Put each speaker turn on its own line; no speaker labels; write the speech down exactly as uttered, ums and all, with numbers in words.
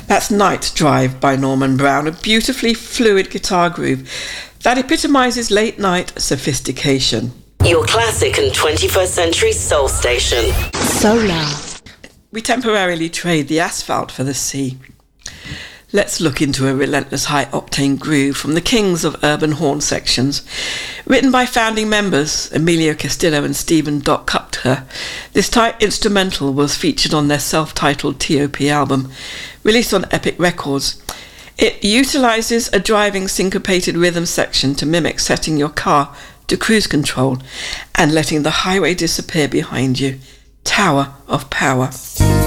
That's Night Drive by Norman Brown, a beautifully fluid guitar groove that epitomises late night sophistication.
Your classic and twenty-first century soul station.
Solar.
We temporarily trade the asphalt for the sea. Let's look into a relentless high-octane groove from the kings of urban horn sections. Written by founding members Emilio Castillo and Stephen Doc Cupter, this tight instrumental was featured on their self-titled T O P album, released on Epic Records. It utilises a driving syncopated rhythm section to mimic setting your car to cruise control and letting the highway disappear behind you. Tower of Power.